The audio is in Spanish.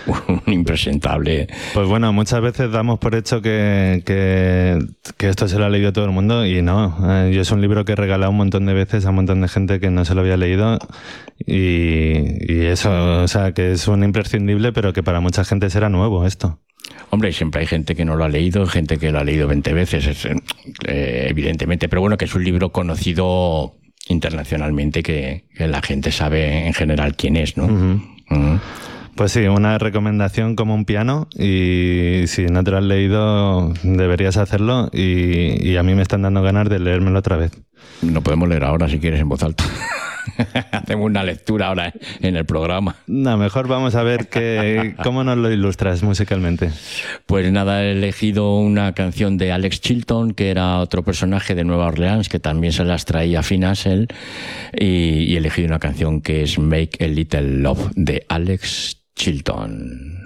un impresentable. Pues bueno, muchas veces damos por hecho que esto se lo ha leído todo el mundo y no. Yo es un libro que he regalado un montón de veces a un montón de gente que no se lo había leído y eso, o sea, que es un imprescindible, pero que para mucha gente será nuevo esto. Hombre, siempre hay gente que no lo ha leído, gente que lo ha leído 20 veces, evidentemente, pero bueno, que es un libro conocido internacionalmente, que la gente sabe en general quién es, ¿no? Pues sí, una recomendación como un piano, y si no te lo has leído deberías hacerlo, y a mí me están dando ganas de leérmelo otra vez. Lo podemos leer ahora si quieres en voz alta. Hacemos una lectura ahora en el programa. No, mejor vamos a ver cómo nos lo ilustras musicalmente. Pues nada, he elegido una canción de Alex Chilton, que era otro personaje de Nueva Orleans, que también se las traía finas él, y he elegido una canción que es Make a Little Love, de Alex Chilton.